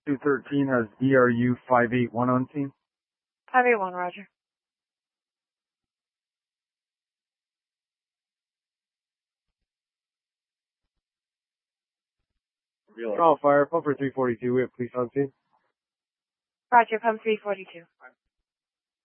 213 has DRU 581 on scene. 581, roger. Call fire, pump for 342, we have police on scene. Roger, pump 342.